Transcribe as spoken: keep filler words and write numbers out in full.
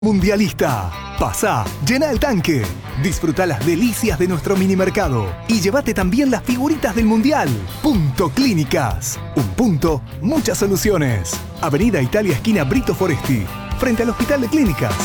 Mundialista. Pasá, llena el tanque, disfruta las delicias de nuestro mini mercado y llévate también las figuritas del Mundial. Punto Clínicas. Un punto, muchas soluciones. Avenida Italia, esquina Brito Foresti, frente al Hospital de Clínicas.